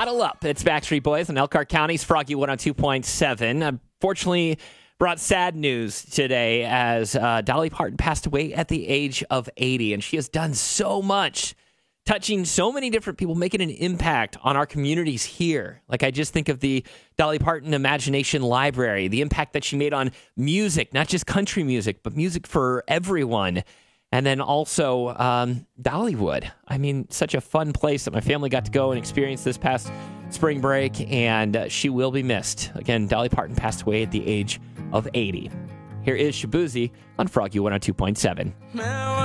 Bottle Up. It's Backstreet Boys in Elkhart County's Froggy 102.7. Unfortunately, brought sad news today as Dolly Parton passed away at the age of 80. And she has done so much, touching so many different people, making an impact on our communities here. Like, I just think of the Dolly Parton Imagination Library, the impact that she made on music, not just country music, but music for everyone. And then also Dollywood. I mean, such a fun place that my family got to go and experience this past spring break, and she will be missed. Again, Dolly Parton passed away at the age of 80. Here is Shaboozey on Froggy 102.7.